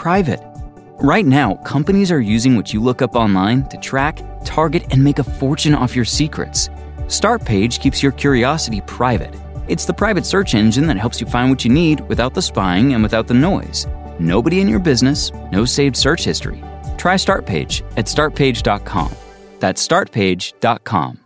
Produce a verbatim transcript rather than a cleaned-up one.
private. Right now, companies are using what you look up online to track, target, and make a fortune off your secrets. Startpage keeps your curiosity private. It's the private search engine that helps you find what you need without the spying and without the noise. Nobody in your business, no saved search history. Try Startpage at start page dot com. That's start page dot com.